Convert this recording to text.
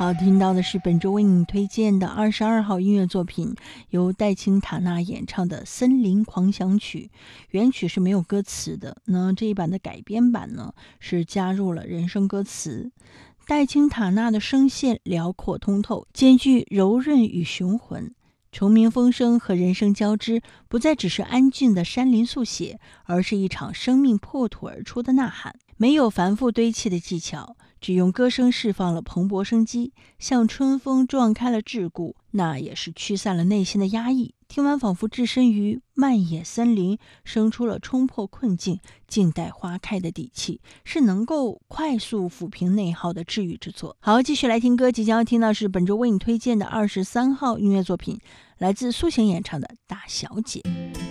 好，听到的是本周为你推荐的22号音乐作品，由戴青塔娜演唱的《森林狂想曲》。原曲是没有歌词的，那这一版的改编版呢，是加入了人声歌词。戴青塔娜的声线辽阔通透，兼具柔韧与雄浑。虫鸣风声和人声交织，不再只是安静的山林速写，而是一场生命破土而出的呐喊。没有繁复堆砌的技巧，只用歌声释放了蓬勃生机，像春风撞开了桎梏，那也是驱散了内心的压抑。听完仿佛置身于漫野森林，生出了冲破困境、静待花开的底气，是能够快速抚平内耗的治愈之作。好，继续来听歌，即将要听到是本周为你推荐的23号音乐作品，来自苏醒演唱的《大小姐》。